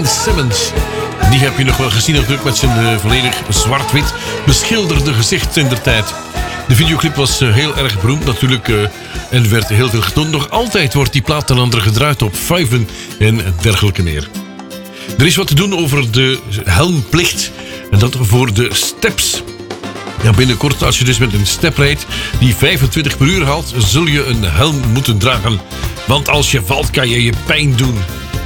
Gene Simmons. Die heb je nog wel gezien natuurlijk met zijn volledig zwart-wit beschilderde gezicht in der tijd. De videoclip was heel erg beroemd natuurlijk en werd heel veel getoond. Nog altijd wordt die plaat ten andere gedraaid op vuiven en dergelijke meer. Er is wat te doen over de helmplicht en dat voor de steps. Ja, binnenkort, als je dus met een step rijdt die 25 per uur haalt, zul je een helm moeten dragen. Want als je valt, kan je je pijn doen.